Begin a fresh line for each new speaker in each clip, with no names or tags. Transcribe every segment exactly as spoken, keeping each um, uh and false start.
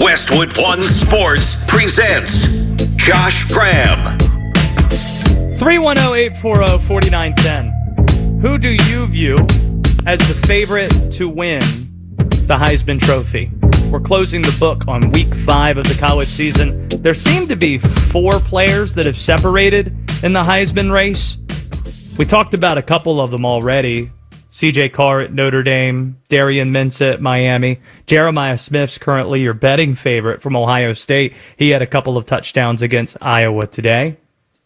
Westwood One Sports presents Josh Graham.
three one zero, eight four zero, four nine one zero. Who do you view as the favorite to win the Heisman Trophy? We're closing the book on week five of the college season. There seem to be four players that have separated in the Heisman race. We talked about a couple of them already. C J Carr at Notre Dame, Darian Mensah at Miami. Jeremiah Smith's currently your betting favorite from Ohio State. He had a couple of touchdowns against Iowa today.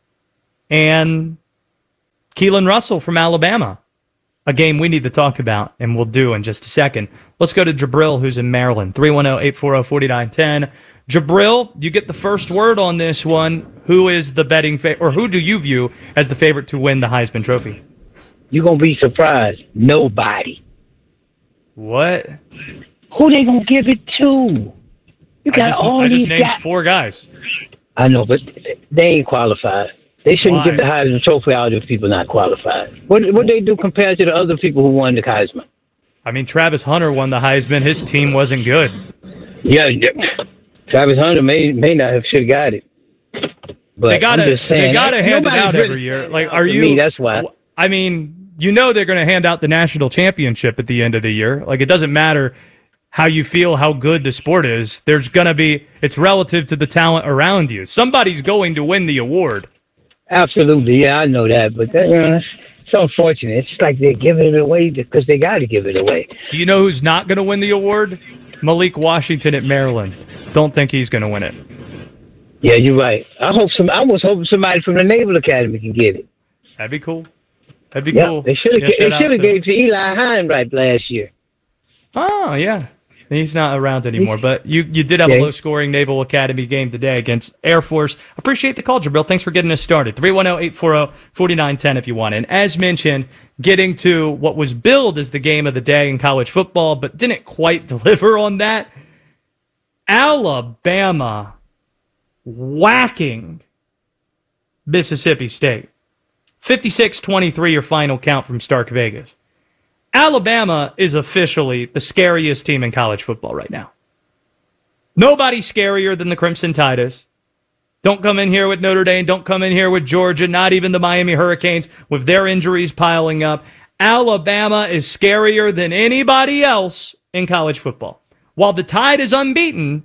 And Keelan Russell from Alabama, a game we need to talk about, and we'll do in just a second. Let's go to Jabril, who's in Maryland. three one zero, eight four zero, four nine one zero. Jabril, you get the first word on this one. Who is the betting fa- or who do you view as the favorite to win the Heisman Trophy?
You're going to be surprised. Nobody.
What?
Who they going to give it to? You got
I just,
all
I just
these
named
guys.
four guys.
I know, but they ain't qualified. They shouldn't
Why?
give the Heisman Trophy out if people not qualified. What what they do compared to the other people who won the Heisman?
I mean, Travis Hunter won the Heisman. His team wasn't good.
Yeah, yeah. Travis Hunter may may not have should have got it. But
They gotta,
I'm just saying,
they gotta
that-
hand it
nobody's
out
really
every year.
standing
Like,
out
are
to
you?
me, that's why.
I mean, you know they're going to hand out the national championship at the end of the year. Like, it doesn't matter how you feel, how good the sport is. There's going to be, it's relative to the talent around you. Somebody's going to win the award.
Absolutely, yeah, I know that, but that, you know, it's, it's unfortunate. It's like they're giving it away because they got to give it away.
Do you know who's not going to win the award? Malik Washington at Maryland. Don't think he's going to win it.
Yeah, you're right. I hope some. I was hoping somebody from the Naval Academy can get it.
That'd be cool. That'd be
Yeah,
cool.
they should have.
Yeah,
they
shout out
should have
to-
gave it to Eli Heinrich last year.
Oh, yeah. He's not around anymore, but you, you did have
Yeah.
a low-scoring Naval Academy game today against Air Force. Appreciate the call, Jabril. Thanks for getting us started. three one zero, eight four zero, four nine one zero if you want. And as mentioned, getting to what was billed as the game of the day in college football, but didn't quite deliver on that. Alabama whacking Mississippi State. fifty-six twenty-three your final count from Stark Vegas. Alabama is officially the scariest team in college football right now. Nobody's scarier than the Crimson Tide is. Don't come in here with Notre Dame. Don't come in here with Georgia. Not even the Miami Hurricanes with their injuries piling up. Alabama is scarier than anybody else in college football. While the Tide is unbeaten,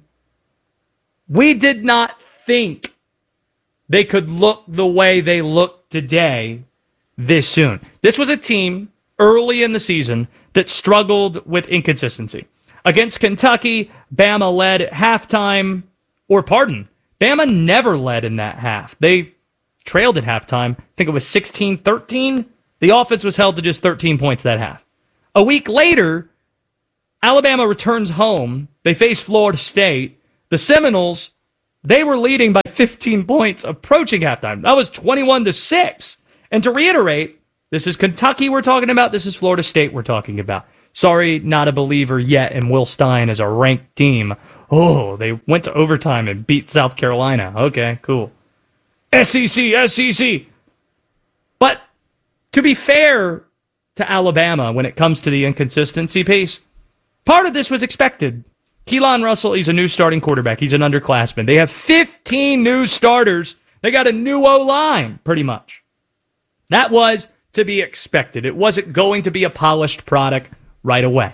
we did not think they could look the way they look today this soon. This was a team early in the season that struggled with inconsistency. Against Kentucky, Bama led at halftime, or pardon, Bama never led in that half. They trailed at halftime. I think it was sixteen thirteen. The offense was held to just thirteen points that half. A week later, Alabama returns home. They face Florida State. The Seminoles, they were leading by fifteen points approaching halftime. That was twenty-one to six. And to reiterate, this is Kentucky we're talking about. This is Florida State we're talking about. Sorry, not a believer yet in Will Stein as a ranked team. Oh, they went to overtime and beat South Carolina. Okay, cool. S E C, S E C. But to be fair to Alabama when it comes to the inconsistency piece, part of this was expected. Keelan Russell, he's a new starting quarterback. He's an underclassman. They have fifteen new starters. They got a new O-line, pretty much. That was to be expected. It wasn't going to be a polished product right away.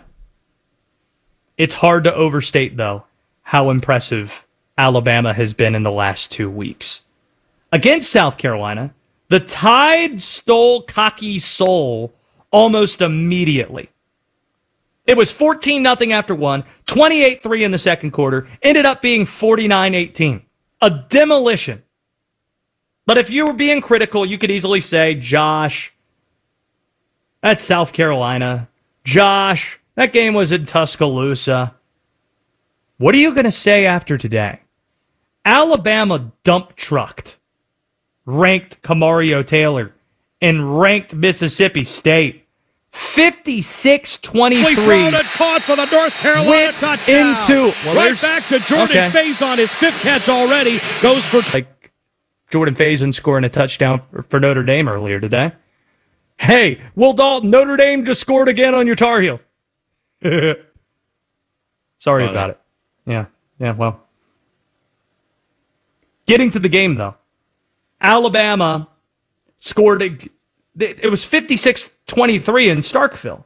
It's hard to overstate, though, how impressive Alabama has been in the last two weeks. Against South Carolina, the Tide stole Cocky's soul almost immediately. It was fourteen nothing after one, twenty-eight three in the second quarter, ended up being forty-nine eighteen. A demolition. But if you were being critical, you could easily say, Josh, that's South Carolina. Josh, that game was in Tuscaloosa. What are you going to say after today? Alabama dump trucked, ranked Camario Taylor, and ranked Mississippi State. fifty-six twenty-three.
Caught for the North Carolina
went
touchdown.
Into well,
right back to Jordan
okay.
Faison, his fifth catch already. Goes for
like Jordan Faison scoring a touchdown for Notre Dame earlier today. Hey, Will Dalton, Notre Dame just scored again on your Tar Heel. Sorry
Funny.
about it. Yeah. Yeah, well. Getting to the game, though. Alabama scored, a, it was fifty-six twenty-three in Starkville.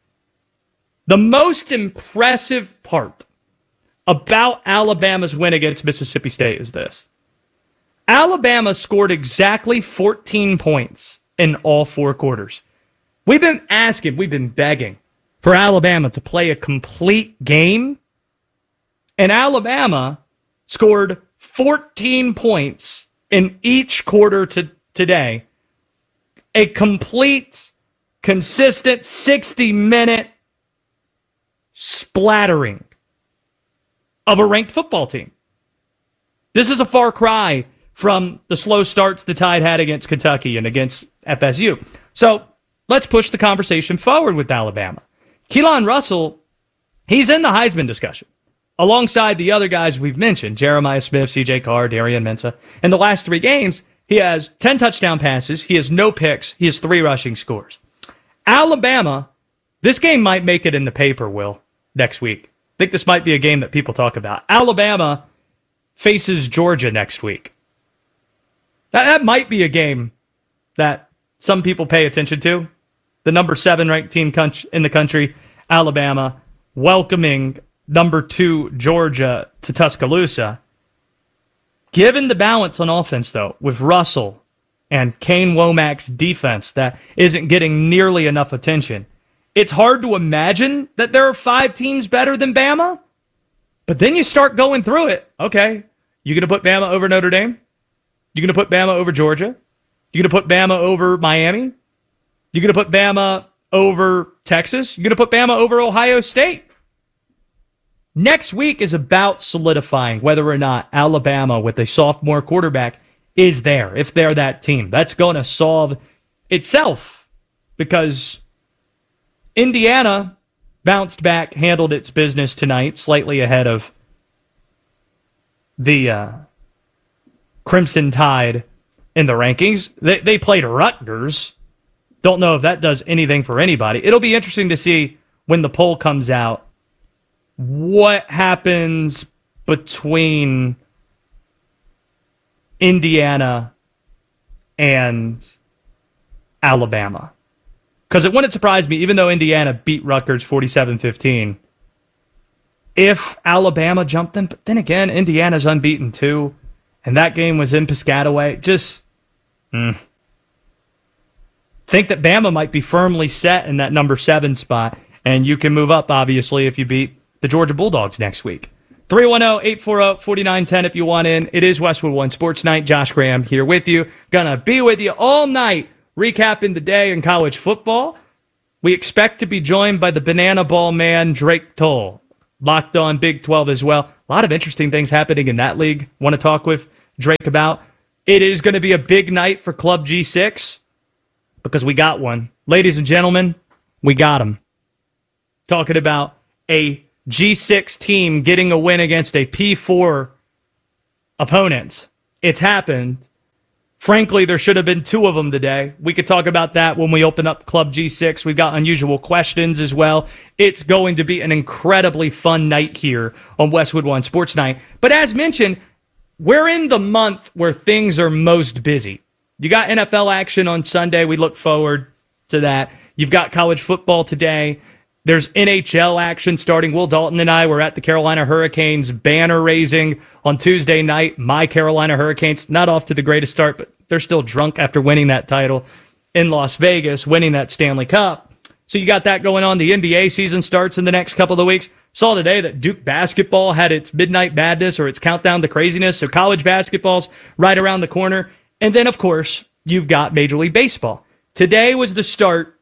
The most impressive part about Alabama's win against Mississippi State is this. Alabama scored exactly fourteen points in all four quarters. We've been asking, we've been begging for Alabama to play a complete game, and Alabama scored fourteen points in each quarter to today. A complete, consistent sixty-minute splattering of a ranked football team. This is a far cry from the slow starts the Tide had against Kentucky and against F S U. So let's push the conversation forward with Alabama. Keelan Russell, he's in the Heisman discussion alongside the other guys we've mentioned, Jeremiah Smith, C J Carr, Darian Mensah. In the last three games, he has ten touchdown passes. He has no picks. He has three rushing scores. Alabama, this game might make it in the paper, Will, next week. I think this might be a game that people talk about. Alabama faces Georgia next week. That, that might be a game that some people pay attention to. The number seven ranked team in the country, Alabama, welcoming number two Georgia to Tuscaloosa. Given the balance on offense, though, with Russell and Kane Womack's defense that isn't getting nearly enough attention, it's hard to imagine that there are five teams better than Bama. But then you start going through it. Okay, you going to put Bama over Notre Dame? You going to put Bama over Georgia? You going to put Bama over Miami? You going to put Bama over Texas? You going to put Bama over Ohio State? Next week is about solidifying whether or not Alabama with a sophomore quarterback is there, if they're that team. That's going to solve itself because Indiana bounced back, handled its business tonight, slightly ahead of the uh, Crimson Tide in the rankings. They, they played Rutgers. Don't know if that does anything for anybody. It'll be interesting to see when the poll comes out what happens between Indiana and Alabama. Because it wouldn't surprise me, even though Indiana beat Rutgers forty-seven fifteen, if Alabama jumped them. But then again, Indiana's unbeaten too, and that game was in Piscataway. Just mm, think that Bama might be firmly set in that number seven spot, and you can move up, obviously, if you beat the Georgia Bulldogs next week. three one zero, eight four zero, four nine one zero if you want in. It is Westwood One Sports Night. Josh Graham here with you. Gonna be with you all night, recapping the day in college football. We expect to be joined by the banana ball man, Drake Toll. Locked on Big twelve as well. A lot of interesting things happening in that league. Want to talk with Drake about. It is going to be a big night for Club G six because we got one. Ladies and gentlemen, we got him. Talking about a G six team getting a win against a P four opponent. It's happened. Frankly, there should have been two of them today. We could talk about that when we open up Club G six. We've got unusual questions as well. It's going to be an incredibly fun night here on Westwood One Sports Night. But as mentioned, we're in the month where things are most busy. You got N F L action on Sunday. We look forward to that. You've got college football today. There's N H L action starting. Will Dalton and I were at the Carolina Hurricanes banner raising on Tuesday night. My Carolina Hurricanes, not off to the greatest start, but they're still drunk after winning that title in Las Vegas, winning that Stanley Cup. So you got that going on. The N B A season starts in the next couple of weeks. Saw today that Duke basketball had its midnight madness or its countdown to craziness. So college basketball's right around the corner. And then, of course, you've got Major League Baseball. Today was the start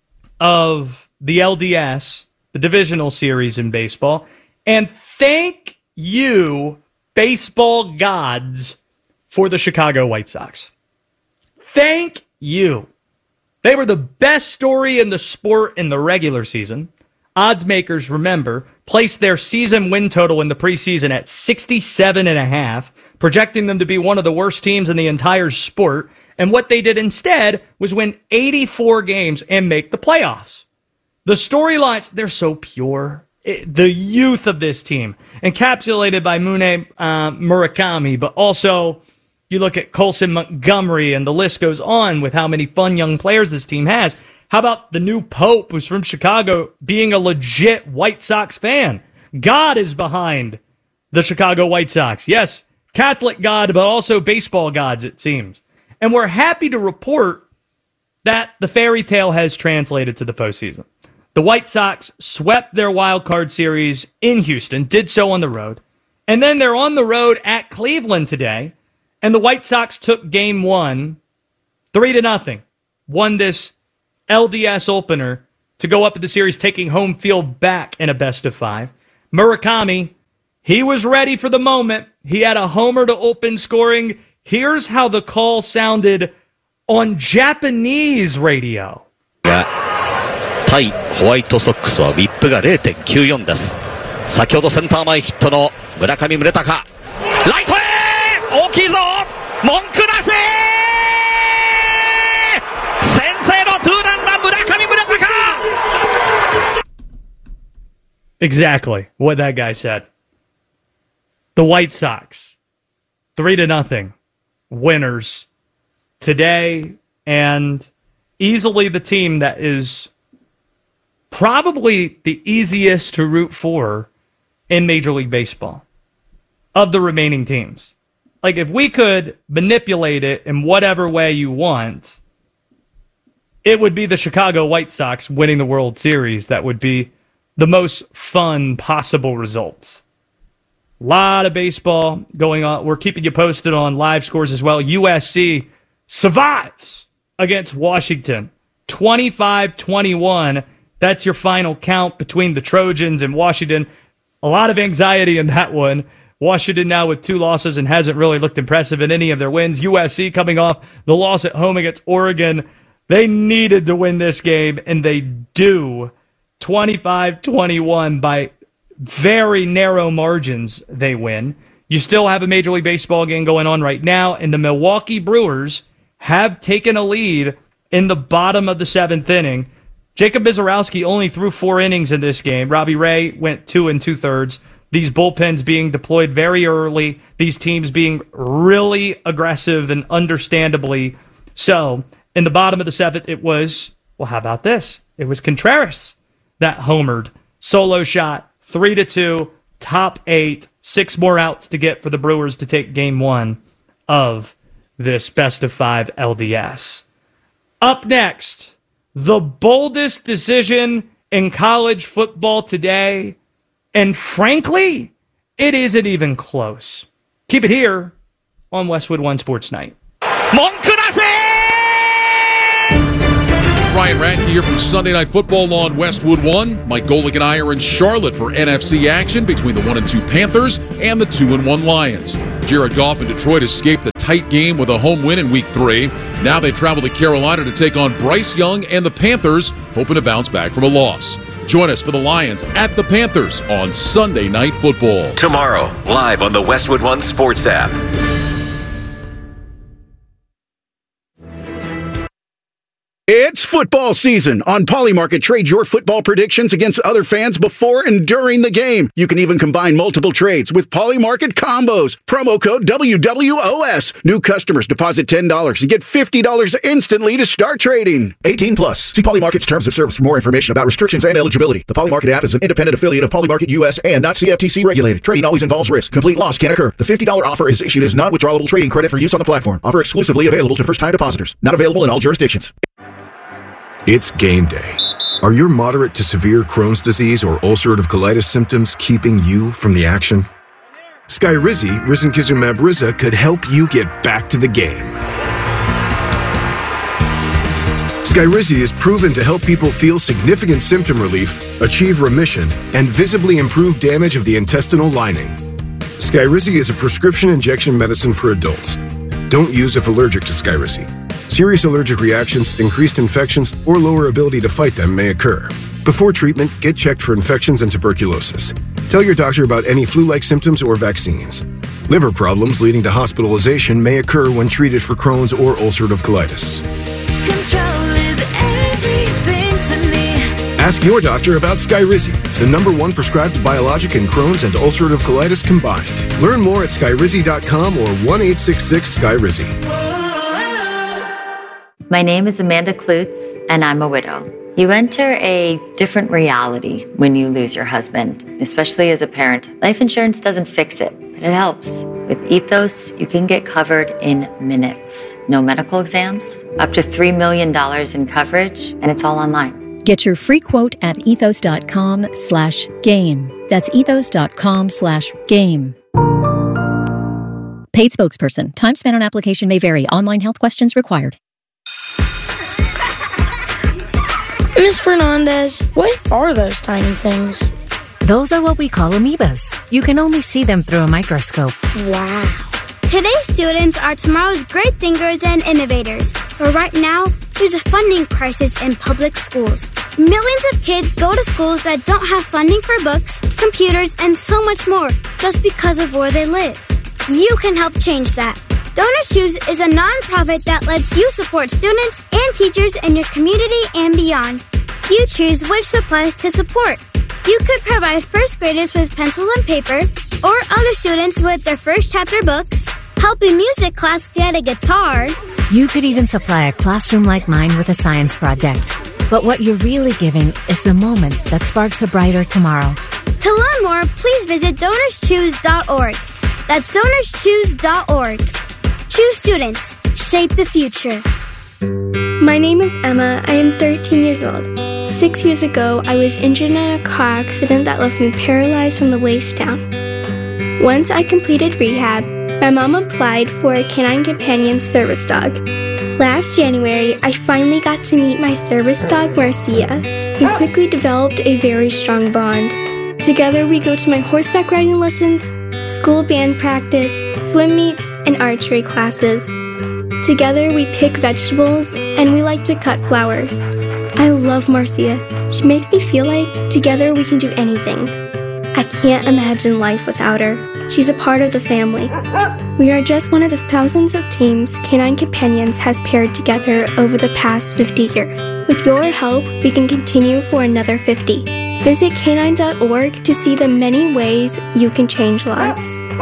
of the L D S, the divisional series in baseball. And thank you, baseball gods, for the Chicago White Sox. Thank you. They were the best story in the sport in the regular season. Odds makers, remember, placed their season win total in the preseason at sixty-seven and a half, projecting them to be one of the worst teams in the entire sport. And what they did instead was win eighty-four games and make the playoffs. The storylines, they're so pure. it, the youth of this team, encapsulated by Mune uh, Murakami, but also you look at Colson Montgomery, and the list goes on with how many fun young players this team has. How about the new Pope, who's from Chicago, being a legit White Sox fan? God is behind the Chicago White Sox. Yes, Catholic God, but also baseball gods, it seems. And we're happy to report that the fairy tale has translated to the postseason. The White Sox swept their wild card series in Houston, did so on the road, and then they're on the road at Cleveland today, and the White Sox took game one, three to nothing, won this L D S opener to go up in the series, taking home field back in a best of five. Murakami, he was ready for the moment. He had a homer to open scoring. Here's how the call sounded on Japanese radio.
対ホワイトソックスはウィップが ゼロ点きゅうよん です。先ほどセンター前ヒットの村上宗隆、ライトへ大きいぞ、文句なし、先制のツーランだ村上宗隆。
Exactly what that guy said. The White Sox, three to nothing, winners today, and easily the team that is probably the easiest to root for in Major League Baseball of the remaining teams. Like, if we could manipulate it in whatever way you want, it would be the Chicago White Sox winning the World Series. That would be the most fun possible results. A lot of baseball going on. We're keeping you posted on live scores as well. U S C survives against Washington, twenty-five twenty-one. That's your final count between the Trojans and Washington. A lot of anxiety in that one. Washington now with two losses and hasn't really looked impressive in any of their wins. U S C coming off the loss at home against Oregon. They needed to win this game, and they do. twenty-five twenty-one by very narrow margins, they win. You still have a Major League Baseball game going on right now, and the Milwaukee Brewers have taken a lead in the bottom of the seventh inning. Jacob Mizorowski only threw four innings in this game. Robbie Ray went two and two-thirds. These bullpens being deployed very early. These teams being really aggressive and understandably so. In the bottom of the seventh, it was, well, how about this? It was Contreras that homered. Solo shot, three to two, top eight, six more outs to get for the Brewers to take game one of this best of five L D S. Up next, the boldest decision in college football today, and frankly, it isn't even close. Keep it here on Westwood One Sports Night.
Ryan Radke here from Sunday Night Football on Westwood One. Mike Golick and I are in Charlotte for N F C action between the one and two Panthers and the two and one Lions. Jared Goff and Detroit escaped the tight game with a home win in week three. Now they travel to Carolina to take on Bryce Young and the Panthers, hoping to bounce back from a loss. Join us for the Lions at the Panthers on Sunday Night Football.
Tomorrow, live on the Westwood One Sports app.
It's football season. On Polymarket, trade your football predictions against other fans before and during the game. You can even combine multiple trades with Polymarket combos. Promo code W W O S. New customers deposit ten dollars and get fifty dollars instantly to start trading. eighteen plus. See Polymarket's terms of service for more information about restrictions and eligibility. The Polymarket app is an independent affiliate of Polymarket U S and not C F T C regulated. Trading always involves risk. Complete loss can occur. The fifty dollars offer is issued as non-withdrawable trading credit for use on the platform. Offer exclusively available to first-time depositors. Not available in all jurisdictions.
It's game day. Are your moderate to severe Crohn's disease or ulcerative colitis symptoms keeping you from the action? Skyrizi, risankizumab Riza, could help you get back to the game. Skyrizi is proven to help people feel significant symptom relief, achieve remission, and visibly improve damage of the intestinal lining. Skyrizi is a prescription injection medicine for adults. Don't use if allergic to Skyrizi. Serious allergic reactions, increased infections, or lower ability to fight them may occur. Before treatment, get checked for infections and tuberculosis. Tell your doctor about any flu-like symptoms or vaccines. Liver problems leading to hospitalization may occur when treated for Crohn's or ulcerative colitis.
Control is everything to me.
Ask your doctor about Skyrizi, the number one prescribed biologic in Crohn's and ulcerative colitis combined. Learn more at skyrizi dot com or one eight six six Skyrizi.
My name is Amanda Klutz, and I'm a widow. You enter a different reality when you lose your husband, especially as a parent. Life insurance doesn't fix it, but it helps. With Ethos, you can get covered in minutes. No medical exams, up to three million dollars in coverage, and it's all online.
Get your free quote at ethos.com slash game. That's ethos.com slash game. Paid spokesperson. Time spent on application may vary. Online health questions required.
Miz Fernandez, what are those tiny things?
Those are what we call amoebas. You can only see them through a microscope.
Wow.
Today's students are tomorrow's great thinkers and innovators. But right now, there's a funding crisis in public schools. Millions of kids go to schools that don't have funding for books, computers, and so much more just because of where they live. You can help change that. Donors Choose is a nonprofit that lets you support students and teachers in your community and beyond. You choose which supplies to support. You could provide first graders with pencils and paper, or other students with their first chapter books, help a music class get a guitar.
You could even supply a classroom like mine with a science project. But what you're really giving is the moment that sparks a brighter tomorrow.
To learn more, please visit donors choose dot org. That's donors choose dot org. Choose students. Shape the future.
My name is Emma. I am thirteen years old. Six years ago, I was injured in a car accident that left me paralyzed from the waist down. Once I completed rehab, my mom applied for a Canine Companion service dog. Last January, I finally got to meet my service dog, Marcia. We quickly developed a very strong bond. Together, we go to my horseback riding lessons, school band practice, swim meets, and archery classes. Together, we pick vegetables, and we like to cut flowers. I love Marcia. She makes me feel like together we can do anything. I can't imagine life without her. She's a part of the family. We are just one of the thousands of teams Canine Companions has paired together over the past fifty years. With your help, we can continue for another fifty. Visit canine dot org to see the many ways you can change lives.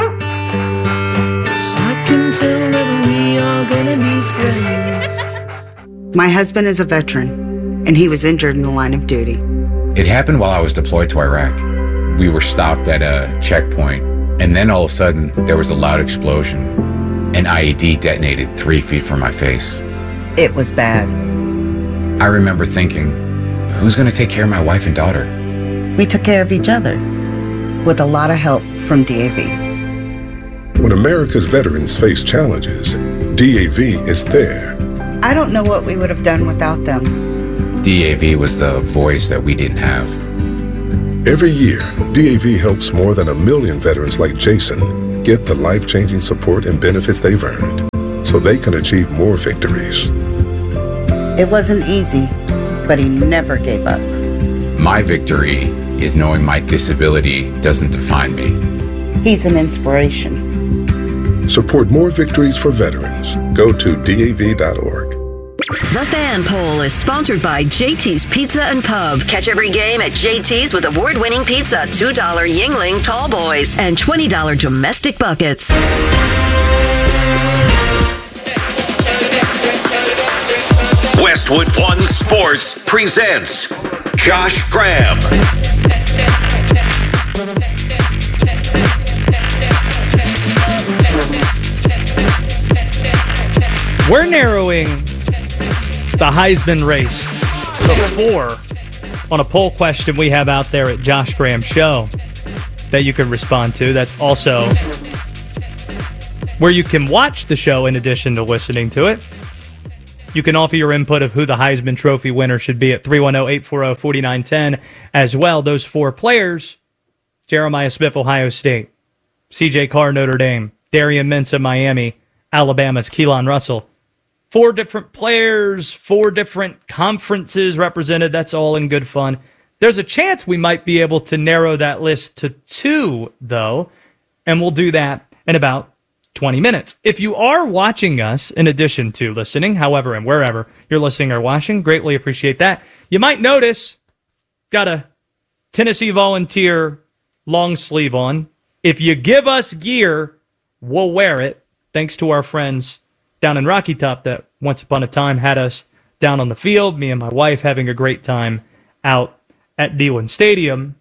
I can tell that we are gonna be friends.
My husband is a veteran, and he was injured in the line of duty.
It happened while I was deployed to Iraq. We were stopped at a checkpoint, and then all of a sudden, there was a loud explosion. An I E D detonated three feet from my face.
It was bad.
I remember thinking, who's going to take care of my wife and daughter?
We took care of each other, with a lot of help from D A V.
When America's veterans face challenges, D A V is there.
I don't know what we would have done without them.
D A V was the voice that we didn't have.
Every year, D A V helps more than a million veterans like Jason get the life-changing support and benefits they've earned so they can achieve more victories.
It wasn't easy, but he never gave up.
My victory is knowing my disability doesn't define me.
He's an inspiration.
Support more victories for veterans. Go to D A V dot org.
The Fan Poll is sponsored by J T's Pizza and Pub. Catch every game at J T's with award-winning pizza, two dollar Yingling Tall Boys, and twenty dollar domestic buckets.
Westwood One Sports presents Josh Graham.
We're narrowing the Heisman race to four on a poll question we have out there at Josh Graham Show that you can respond to. That's also where you can watch the show in addition to listening to it. You can offer your input of who the Heisman Trophy winner should be at three one zero, eight four zero, four nine one zero as well. Those four players: Jeremiah Smith, Ohio State; C J Carr, Notre Dame; Darian Mintz, Miami; Alabama's Keelan Russell. Four different players, four different conferences represented. That's all in good fun. There's a chance we might be able to narrow that list to two, though, and we'll do that in about twenty minutes. If you are watching us, in addition to listening, however and wherever you're listening or watching, greatly appreciate that. You might notice got a Tennessee Volunteer long sleeve on. If you give us gear, we'll wear it. Thanks to our friends down in Rocky Top that once upon a time had us down on the field, me and my wife having a great time out at Neyland Stadium.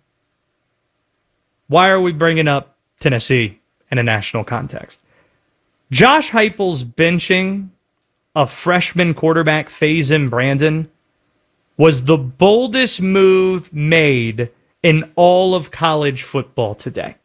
Why are we bringing up Tennessee in a national context? Josh Heupel's benching of freshman quarterback Faison Brandon was the boldest move made in all of college football today.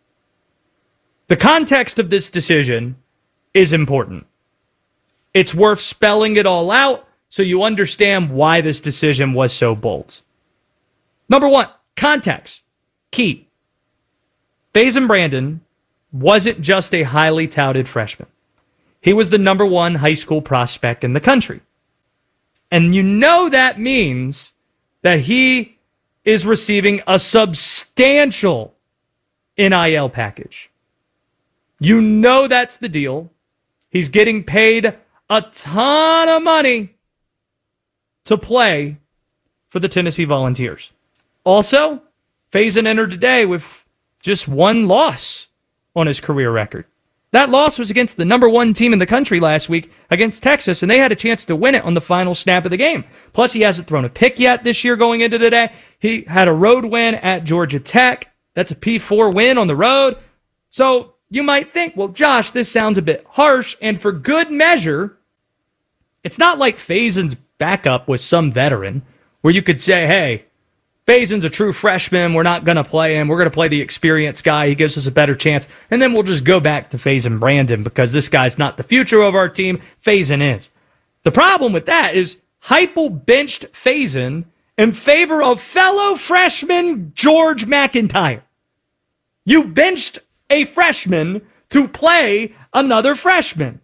The context of this decision is important. It's worth spelling it all out so you understand why this decision was so bold. Number one, context. Key. Faison Brandon wasn't just a highly touted freshman. He was the number one high school prospect in the country. And you know that means that he is receiving a substantial N I L package. You know that's the deal. He's getting paid a ton of money to play for the Tennessee Volunteers. Also, Faison entered today with just one loss on his career record. That loss was against the number one team in the country last week against Texas, and they had a chance to win it on the final snap of the game. Plus, he hasn't thrown a pick yet this year going into today. He had a road win at Georgia Tech. That's a P four win on the road. So you might think, well, Josh, this sounds a bit harsh, and for good measure, it's not like Faison's backup was some veteran where you could say, hey, Faison's a true freshman. We're not going to play him. We're going to play the experienced guy. He gives us a better chance. And then we'll just go back to Faison Brandon because this guy's not the future of our team. Faison is. The problem with that is Heupel benched Faison in favor of fellow freshman George McIntyre. You benched a freshman to play another freshman.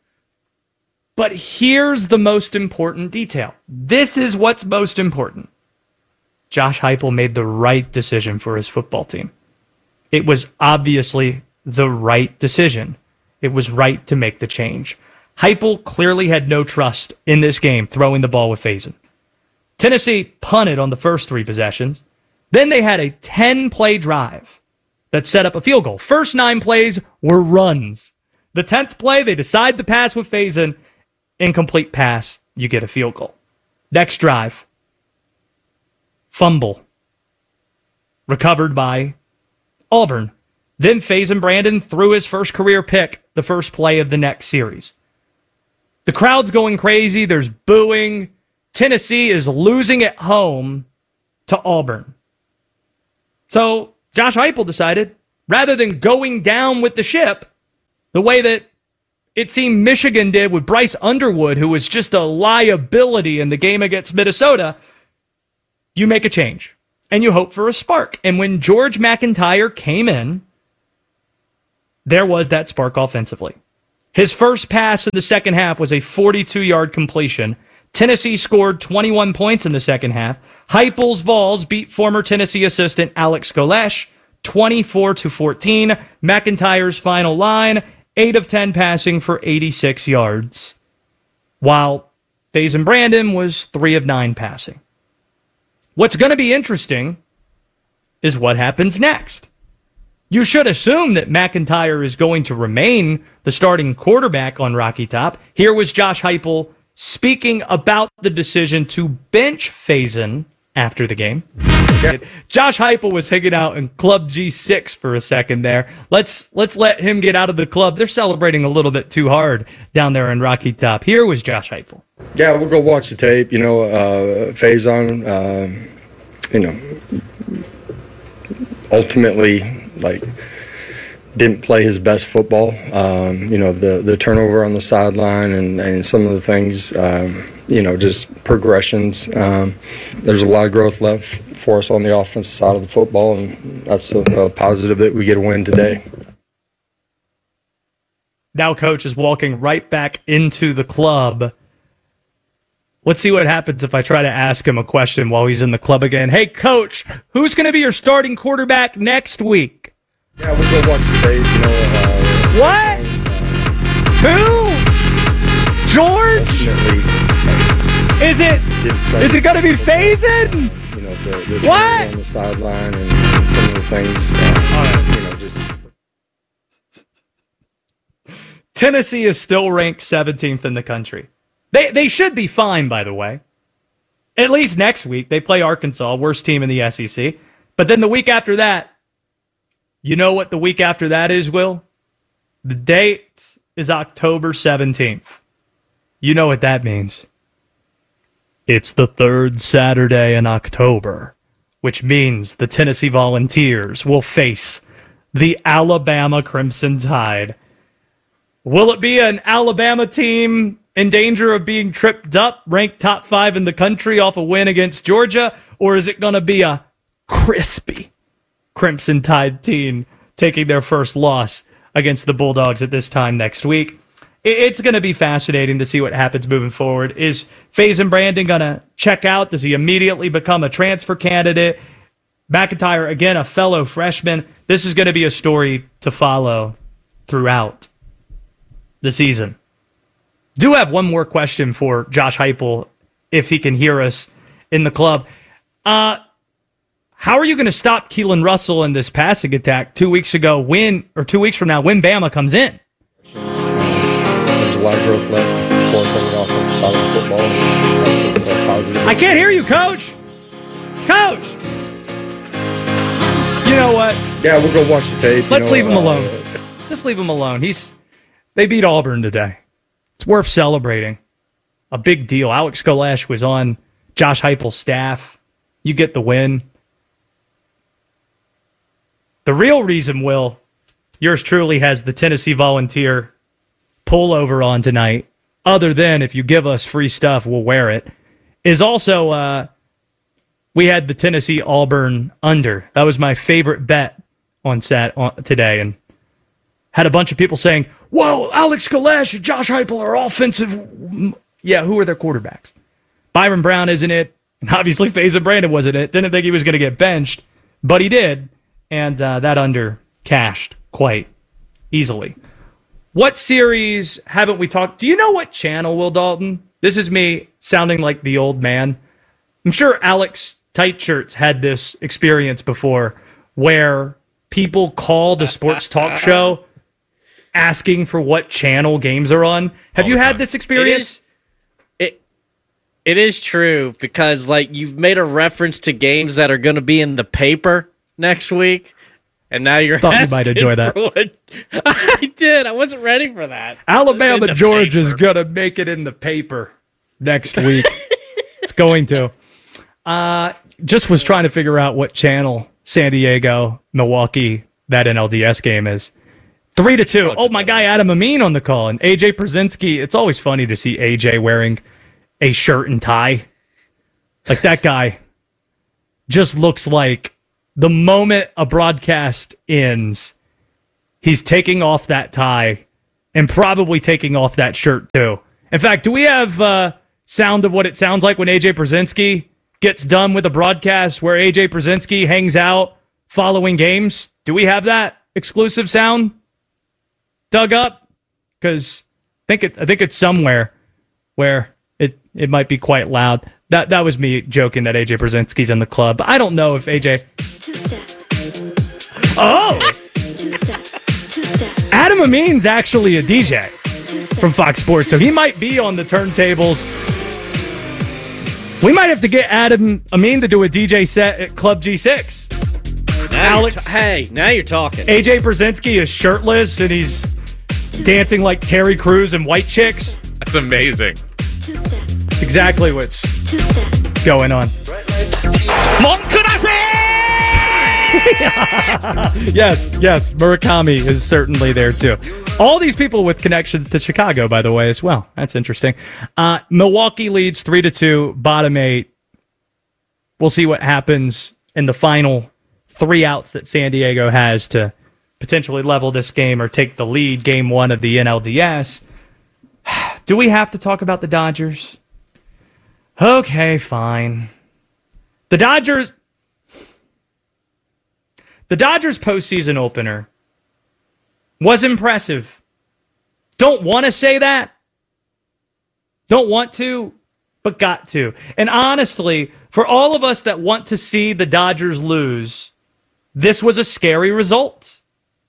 But here's the most important detail. This is what's most important. Josh Heupel made the right decision for his football team. It was obviously the right decision. It was right to make the change. Heupel clearly had no trust in this game throwing the ball with Faison. Tennessee punted on the first three possessions. Then they had a ten-play drive that set up a field goal. First nine plays were runs. The tenth play, they decide to pass with Faison. Incomplete pass, you get a field goal. Next drive. Fumble. Recovered by Auburn. Then Faison Brandon threw his first career pick the first play of the next series. The crowd's going crazy. There's booing. Tennessee is losing at home to Auburn. So Josh Heupel decided, rather than going down with the ship, the way that it seemed Michigan did with Bryce Underwood, who was just a liability in the game against Minnesota, you make a change, and you hope for a spark. And when George McIntyre came in, there was that spark offensively. His first pass in the second half was a forty-two-yard completion. Tennessee scored twenty-one points in the second half. Heupel's Vols beat former Tennessee assistant Alex Golesh twenty-four to fourteen. McIntyre's final line, eight of ten passing for eighty-six yards, while Faison Brandon was three of nine passing. What's going to be interesting is what happens next. You should assume that McIntyre is going to remain the starting quarterback on Rocky Top. Here was Josh Heupel speaking about the decision to bench Faison after the game. Josh Heupel was hanging out in Club G six for a second there. Let's let's let him get out of the club. They're celebrating a little bit too hard down there in Rocky Top. Here was Josh Heupel.
Yeah, we'll go watch the tape. You know, uh, Faison, uh, you know, ultimately, like, didn't play his best football. Um, you know, the, the turnover on the sideline and, and some of the things, um, you know, just progressions. Um, there's a lot of growth left for us on the offensive side of the football, and that's a, a positive that we get a win today.
Now Coach is walking right back into the club. Let's see what happens if I try to ask him a question while he's in the club again. Hey, Coach, who's going to be your starting quarterback next week?
Yeah, we'll go watch the tape. You know, uh,
what? Who? George? Is it? Is it going to be Faison?
You know, the, the
what?
on the sideline and, and some of the things, uh, you know, just.
Tennessee is still ranked seventeenth in the country. They they should be fine, by the way. At least next week, they play Arkansas, worst team in the S E C. But then the week after that, you know what the week after that is, Will? The date is October seventeenth. You know what that means. It's the third Saturday in October, which means the Tennessee Volunteers will face the Alabama Crimson Tide. Will it be an Alabama team in danger of being tripped up, ranked top five in the country off a win against Georgia? Or is it going to be a crispy Crimson Tide team taking their first loss against the Bulldogs at this time next week? It's going to be fascinating to see what happens moving forward. Is Faison Brandon going to check out? Does he immediately become a transfer candidate? McIntyre, again, a fellow freshman. This is going to be a story to follow throughout the season. Do have one more question for Josh Heupel, if he can hear us in the club. Uh, how are you going to stop Keelan Russell in this passing attack two weeks ago when, or two weeks from now, when Bama comes in?
There's a lot of growth left. Of course, on the offensive side of football. That's a positive.
I can't hear you, Coach. Coach. You know what?
Yeah, we'll go watch the tape.
Let's
you know,
leave him
uh,
alone. Just leave him alone. He's they beat Auburn today. It's worth celebrating. A big deal. Alex Kalash was on Josh Heupel's staff. You get the win. The real reason, Will, yours truly has the Tennessee Volunteer pullover on tonight, other than if you give us free stuff, we'll wear it, is also uh, we had the Tennessee Auburn under. That was my favorite bet on sat on, today, and had a bunch of people saying, whoa, Alex Kalash and Josh Heupel are offensive. Yeah, who are their quarterbacks? Byron Brown isn't it, and obviously Faison Brandon wasn't it. Didn't think he was going to get benched, but he did, and uh, that under cashed quite easily. What series haven't we talked? Do you know what channel, Will Dalton? This is me sounding like the old man. I'm sure Alex Tightshirts had this experience before where people call the sports talk show asking for what channel games are on. Have
All
you
the
had
time.
this experience?
It is, it, it is true because, like, you've made a reference to games that are going to be in the paper next week. And now you're
Thought you might enjoy that.
What, I did. I wasn't ready for that.
Alabama, Georgia's going to make it in the paper next week. It's going to. Uh, just was trying to figure out what channel San Diego, Milwaukee, that N L D S game is. Three to two. Oh, my guy Adam Amin on the call. And A J Przinsky. It's always funny to see A J wearing a shirt and tie. Like, that guy just looks like the moment a broadcast ends, he's taking off that tie and probably taking off that shirt too. In fact, do we have uh, sound of what it sounds like when A J Przinsky gets done with a broadcast where A J Przinsky hangs out following games? Do we have that exclusive sound dug up? Because I think it, I think it's somewhere where it, it might be quite loud. That that was me joking that A J Przinsky's in the club. I don't know if A J... Oh! Adam Amin's actually a D J from Fox Sports, so he might be on the turntables. We might have to get Adam Amin to do a D J set at Club G six.
Now
Alex,
ta- hey, now you're talking.
A J Przinsky is shirtless and he's dancing like Terry Crews and White Chicks.
That's amazing.
That's exactly what's going on. yes, yes, Murakami is certainly there too. All these people with connections to Chicago, by the way, as well. That's interesting. Uh, Milwaukee leads three to two, bottom eight. We'll see what happens in the final three outs that San Diego has to potentially level this game or take the lead, game one of the N L D S. Do we have to talk about the Dodgers? Okay, fine. The Dodgers... The Dodgers postseason opener was impressive. Don't want to say that. Don't want to, but got to. And honestly, For all of us that want to see the Dodgers lose, this was a scary result.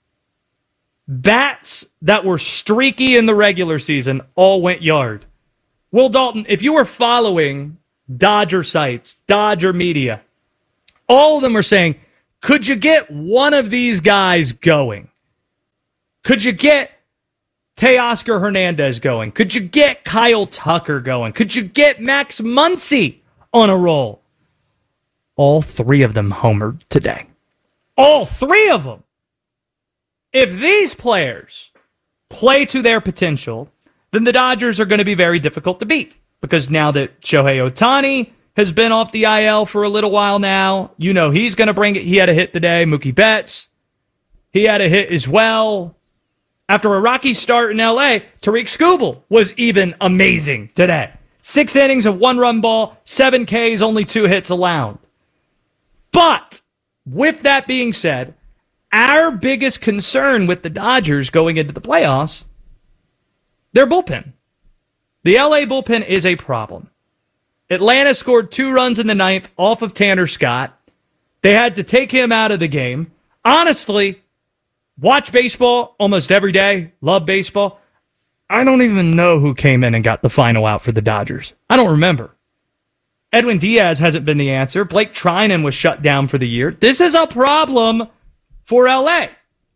Bats that were streaky in the regular season all went yard. Will Dalton, if you were following Dodger sites, Dodger media, all of them are saying, could you get one of these guys going? Could you get Teoscar Hernandez going? Could you get Kyle Tucker going? Could you get Max Muncy on a roll? All three of them homered today. All three of them. If these players play to their potential, then the Dodgers are going to be very difficult to beat. Because now that Shohei Ohtani has been off the I L for a little while now, you know he's going to bring it. He had a hit today. Mookie Betts, he had a hit as well. After a rocky start in L A, Tariq Skubal was even amazing today. Six innings of one-run ball, seven Ks, only two hits allowed. But with that being said, our biggest concern with the Dodgers going into the playoffs, their bullpen. The L A bullpen is a problem. Atlanta scored two runs in the ninth off of Tanner Scott. They had to take him out of the game. Honestly, watch baseball almost every day. Love baseball. I don't even know who came in and got the final out for the Dodgers. I don't remember. Edwin Diaz hasn't been the answer. Blake Trinan was shut down for the year. This is a problem for L A.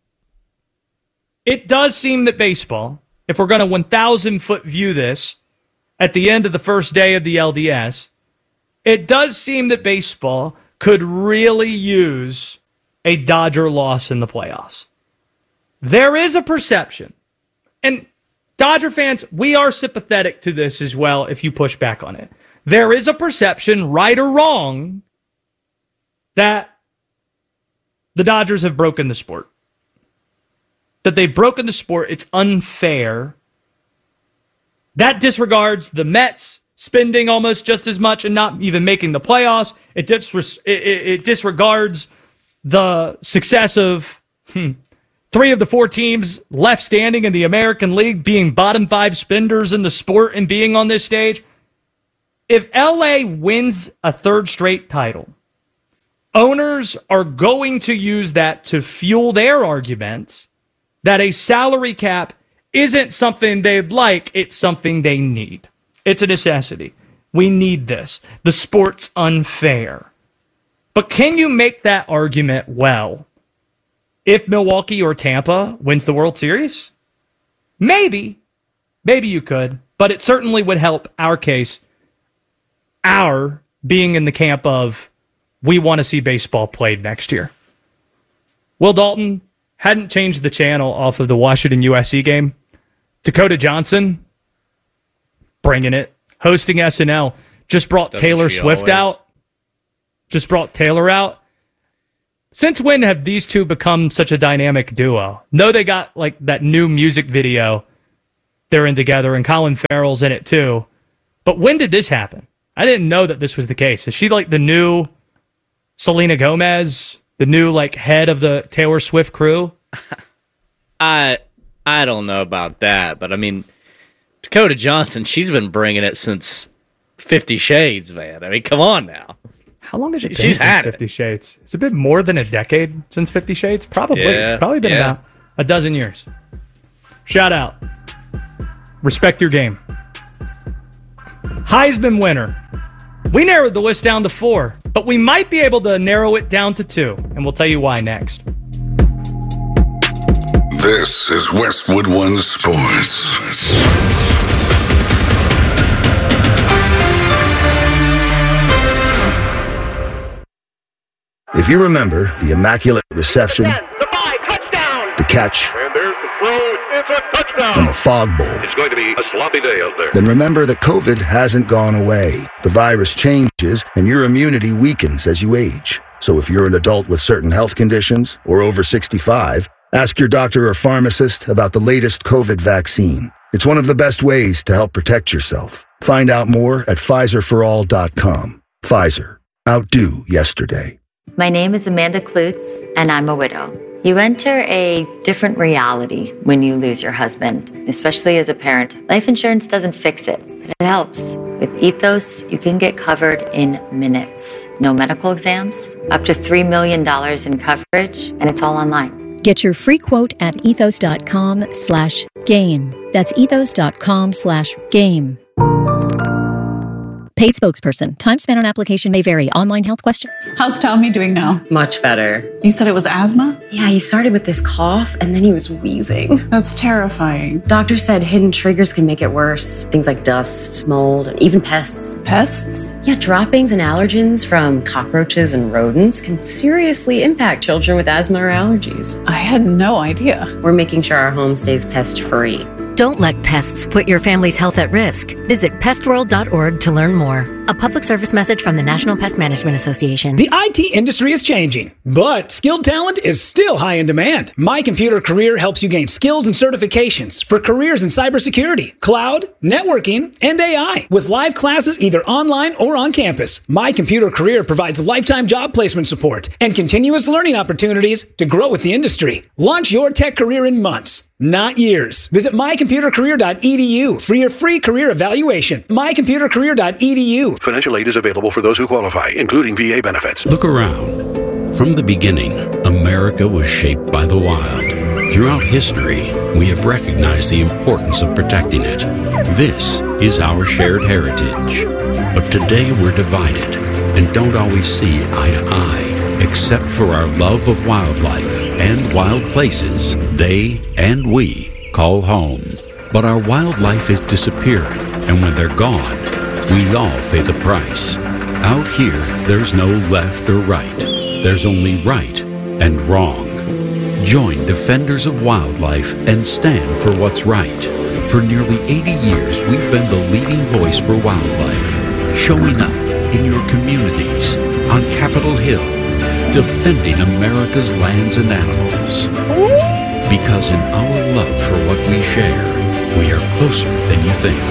It does seem that baseball, if we're going to one thousand foot view this at the end of the first day of the L D S, it does seem that baseball could really use a Dodger loss in the playoffs. There is a perception, and Dodger fans, we are sympathetic to this as well if you push back on it. There is a perception, right or wrong, that the Dodgers have broken the sport. That they've broken the sport. It's unfair. That disregards the Mets spending almost just as much and not even making the playoffs. It, dis- it, it, it disregards the success of hmm, three of the four teams left standing in the American League being bottom five spenders in the sport and being on this stage. If L A wins a third straight title, owners are going to use that to fuel their arguments that a salary cap isn't something they'd like, it's something they need. It's a necessity. We need this. The sport's unfair. But can you make that argument well if Milwaukee or Tampa wins the World Series? Maybe. Maybe you could. But it certainly would help our case, our being in the camp of we want to see baseball played next year. Will Dalton hadn't changed the channel off of the Washington U S C game. Dakota Johnson, bringing it. Hosting S N L. Just brought Doesn't Taylor Swift always? out. Just brought Taylor out. Since when have these two become such a dynamic duo? No, they got like that new music video they're in together, and Colin Farrell's in it too. But when did this happen? I didn't know that this was the case. Is she like the new Selena Gomez, the new like head of the Taylor Swift crew?
I I don't know about that, but I mean, Dakota Johnson, she's been bringing it since Fifty Shades, man. I mean, come on now.
How long has it been
She's
since
had
Fifty
it.
Shades? It's been more than a decade since Fifty Shades? Probably.
Yeah,
It's probably been
yeah.
about a dozen years. Shout out. Respect your game. Heisman winner. We narrowed the list down to four, but we might be able to narrow it down to two, and we'll tell you why next.
This is Westwood One Sports.
If you remember the Immaculate Reception, the catch,
And there's the throw. It's a touchdown.
and the Fog Bowl,
It's going to be a sloppy day out there.
then remember that COVID hasn't gone away. The virus changes, and your immunity weakens as you age. So if you're an adult with certain health conditions or over sixty-five, ask your doctor or pharmacist about the latest COVID vaccine. It's one of the best ways to help protect yourself. Find out more at Pfizer for all dot com. Pfizer. Outdo yesterday.
My name is Amanda Klutz, and I'm a widow. You enter a different reality when you lose your husband, especially as a parent. Life insurance doesn't fix it, but it helps With Ethos, you can get covered in minutes. No medical exams, up to three million dollars in coverage, and it's all online.
Get your free quote at ethos.com slash game. That's ethos.com slash game. Paid spokesperson. Time spent on application may vary. Online health question.
How's Tommy doing now?
Much better.
You said it was asthma?
Yeah, he started with this cough and then he was wheezing.
That's terrifying.
Doctor said hidden triggers can make it worse. Things like dust, mold, and even pests.
Pests?
Yeah, droppings and allergens from cockroaches and rodents can seriously impact children with asthma or allergies.
I had no idea.
We're making sure our home stays pest-free.
Don't let pests put your family's health at risk. Visit pest world dot org to learn more. A public service message from the National Pest Management Association.
The I T industry is changing, but skilled talent is still high in demand. My Computer Career helps you gain skills and certifications for careers in cybersecurity, cloud, networking, and A I. With live classes either online or on campus, My Computer Career provides lifetime job placement support and continuous learning opportunities to grow with the industry. Launch your tech career in months, not years. Visit my computer career dot e d u for your free career evaluation. my computer career dot e d u.
Financial aid is available for those who qualify, including V A benefits.
Look around. From the beginning, America was shaped by the wild. Throughout history, we have recognized the importance of protecting it. This is our shared heritage. But today we're divided and don't always see eye to eye, except for our love of wildlife and wild places they and we call home. But our wildlife is disappearing, and when they're gone, we all pay the price. Out here, there's no left or right. There's only right and wrong. Join Defenders of Wildlife and stand for what's right. For nearly eighty years, we've been the leading voice for wildlife, showing up in your communities, on Capitol Hill, defending America's lands and animals. Because in our love for what we share, we are closer than you think.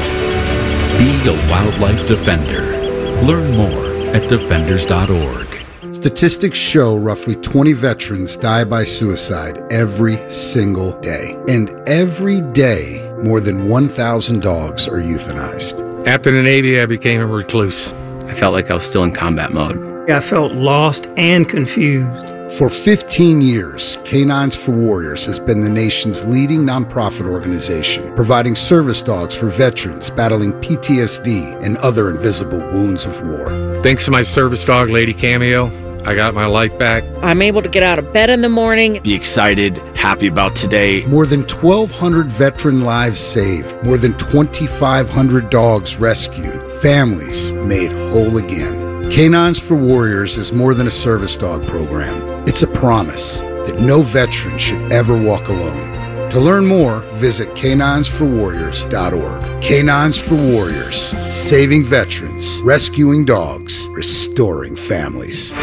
Be a wildlife defender. Learn more at defenders dot org.
Statistics show roughly twenty veterans die by suicide every single day. And every day, more than one thousand dogs are euthanized.
After the Navy, I became a recluse.
I felt like I was still in combat mode.
I felt lost and confused.
For fifteen years, Canines for Warriors has been the nation's leading nonprofit organization, providing service dogs for veterans battling P T S D and other invisible wounds of war.
Thanks to my service dog, Lady Cameo, I got my life back.
I'm able to get out of bed in the morning.
Be excited, happy about today.
More than twelve hundred veteran lives saved. More than twenty-five hundred dogs rescued. Families made whole again. Canines for Warriors is more than a service dog program. It's a promise that no veteran should ever walk alone. To learn more, visit canines for warriors dot org. Canines for Warriors, saving veterans, rescuing dogs, restoring families.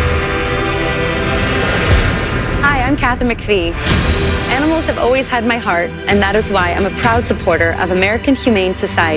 Hi, I'm Kathy McPhee. Animals have always had my heart, and that is why I'm a proud supporter of American Humane Society.